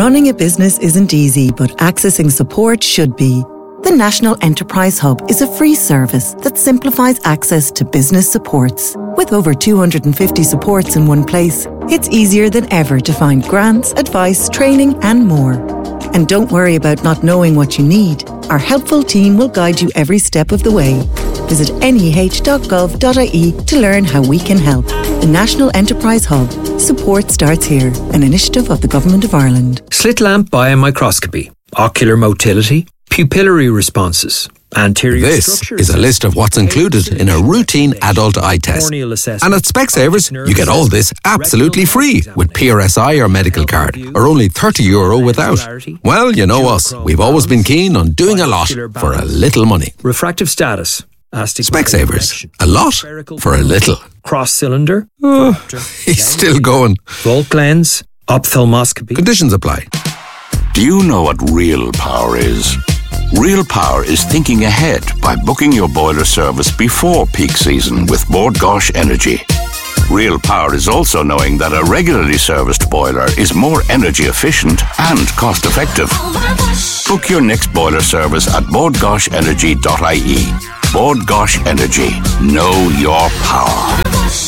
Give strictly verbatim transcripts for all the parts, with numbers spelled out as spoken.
Running a business isn't easy, but accessing support should be. The National Enterprise Hub is a free service that simplifies access to business supports. With over two hundred fifty supports in one place, it's easier than ever to find grants, advice, training and more. And don't worry about not knowing what you need. Our helpful team will guide you every step of the way. Visit n e h dot gov dot i e to learn how we can help. The National Enterprise Hub. Support starts here. An initiative of the Government of Ireland. Slit lamp biomicroscopy, ocular motility, pupillary responses, anterior This is a list of what's included in a routine adult eye test. And at Specsavers, you get all this absolutely free with P R S I or medical card, or only thirty euro without. Well, you know us. We've always been keen on doing a lot for a little money. Refractive status. Specsavers. A lot for a little. Cross cylinder. Oh, he's still going. Volt lens. Ophthalmoscopy. Conditions apply. Do you know what real power is? Real power is thinking ahead by booking your boiler service before peak season with Bord Gáis Energy. Real power is also knowing that a regularly serviced boiler is more energy efficient and cost effective. Book your next boiler service at bord gáis energy dot i e. Bord Gáis Energy. Know your power.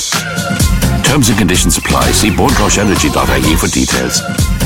Terms and conditions apply. See bord gáis energy dot i e for details.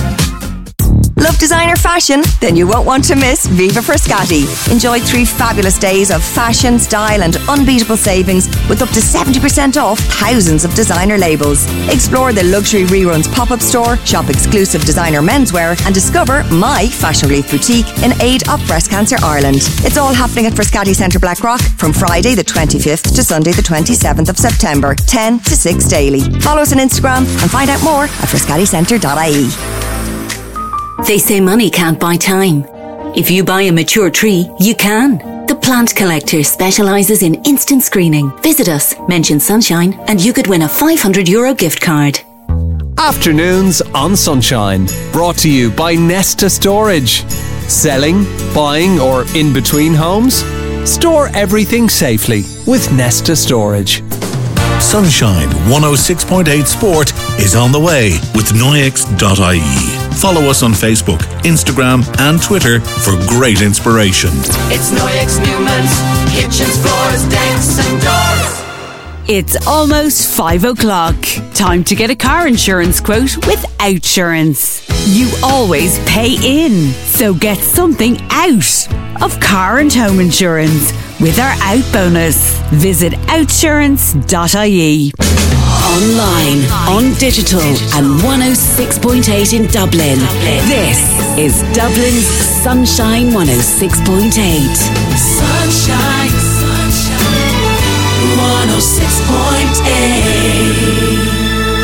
Love designer fashion? Then you won't want to miss Viva Frascati. Enjoy three fabulous days of fashion, style and unbeatable savings with up to seventy percent off thousands of designer labels. Explore the Luxury Reruns pop-up store, shop exclusive designer menswear and discover My Fashion Relief Boutique in aid of Breast Cancer Ireland. It's all happening at Frascati Centre Blackrock from Friday the twenty-fifth to Sunday the twenty-seventh of September, ten to six daily. Follow us on Instagram and find out more at frascati centre dot i e. They say money can't buy time. If you buy a mature tree, you can. The Plant Collector specialises in instant screening. Visit us, mention Sunshine, and you could win a five hundred euro gift card. Afternoons on Sunshine, brought to you by Nesta Storage. Selling, buying or in between homes? Store everything safely with Nesta Storage. Sunshine one oh six point eight Sport is on the way with Noyex dot i e. Follow us on Facebook, Instagram and Twitter for great inspiration. It's Noyex Newman's kitchens, floors, decks and doors. It's almost five o'clock. Time to get a car insurance quote with Outsurance. You always pay in, so get something out of car and home insurance with our Out bonus. Visit outsurance dot i e. Online, on digital and one oh six point eight in Dublin. This is Dublin's Sunshine one oh six point eight. Sunshine, sunshine, one oh six point eight.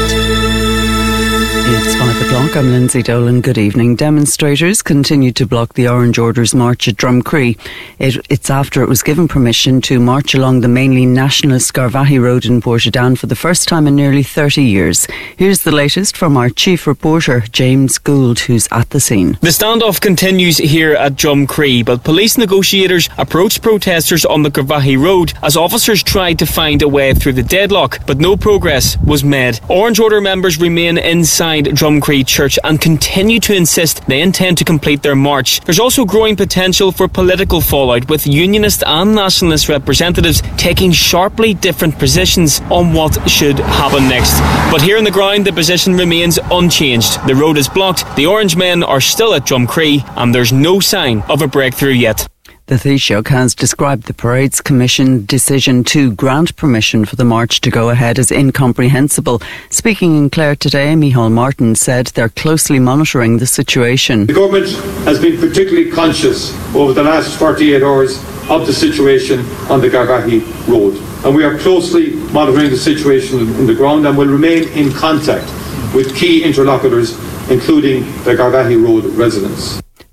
It's five o'clock. I'm Lindsay Dolan. Good evening. Demonstrators continue to block the Orange Order's march at Drumcree. It, it's after it was given permission to march along the mainly nationalist Garvaghey Road in Portadown for the first time in nearly thirty years. Here's the latest from our chief reporter, James Gould, who's at the scene. The standoff continues here at Drumcree, but police negotiators approached protesters on the Garvaghey Road as officers tried to find a way through the deadlock, but no progress was made. Orange Order members remain inside Drumcree Church and continue to insist they intend to complete their march. There's also growing potential for political fallout, with unionist and nationalist representatives taking sharply different positions on what should happen next. But here on the ground, the position remains unchanged. The road is blocked, the Orange men are still at Drumcree, and there's no sign of a breakthrough yet. The Taoiseach has described the Parades Commission decision to grant permission for the march to go ahead as incomprehensible. Speaking in Clare today, Micheál Martin said they're closely monitoring the situation. The government has been particularly conscious over the last forty-eight hours of the situation on the Garvaghey Road, and we are closely monitoring the situation in the ground and will remain in contact with key interlocutors, including the Garvaghey Road residents.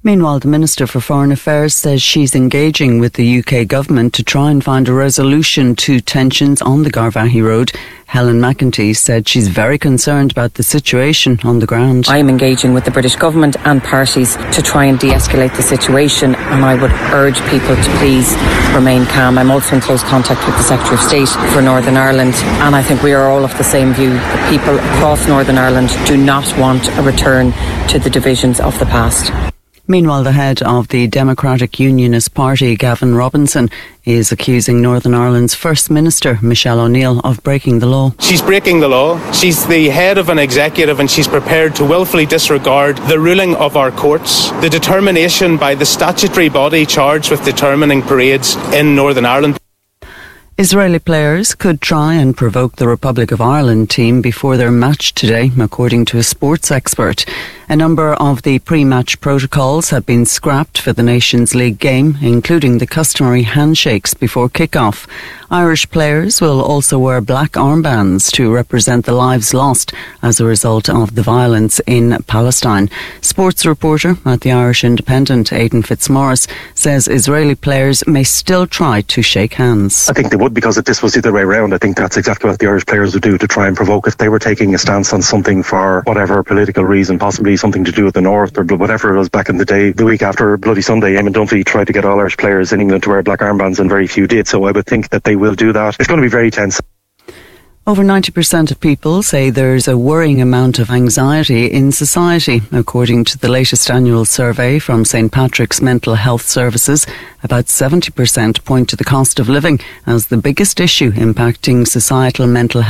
Meanwhile, the Minister for Foreign Affairs says she's engaging with the U K government to try and find a resolution to tensions on the Garvaghey Road. Helen McEntee said she's very concerned about the situation on the ground. I am engaging with the British government and parties to try and de-escalate the situation, and I would urge people to please remain calm. I'm also in close contact with the Secretary of State for Northern Ireland, and I think we are all of the same view that people across Northern Ireland do not want a return to the divisions of the past. Meanwhile, the head of the Democratic Unionist Party, Gavin Robinson, is accusing Northern Ireland's First Minister, Michelle O'Neill, of breaking the law. She's breaking the law. She's the head of an executive and she's prepared to willfully disregard the ruling of our courts, the determination by the statutory body charged with determining parades in Northern Ireland. Israeli players could try and provoke the Republic of Ireland team before their match today, according to a sports expert. A number of the pre-match protocols have been scrapped for the Nations League game, including the customary handshakes before kick-off. Irish players will also wear black armbands to represent the lives lost as a result of the violence in Palestine. Sports reporter at the Irish Independent, Aidan Fitzmaurice, says Israeli players may still try to shake hands. I think they would, because if this was the other way around, I think that's exactly what the Irish players would do to try and provoke. If they were taking a stance on something for whatever political reason, possibly something to do with the North or whatever it was back in the day, the week after Bloody Sunday, Eamon Dunphy tried to get all Irish players in England to wear black armbands and very few did, so I would think that they will do that. It's going to be very tense. Over ninety percent of people say there's a worrying amount of anxiety in society. According to the latest annual survey from Saint Patrick's Mental Health Services, about seventy percent point to the cost of living as the biggest issue impacting societal mental health.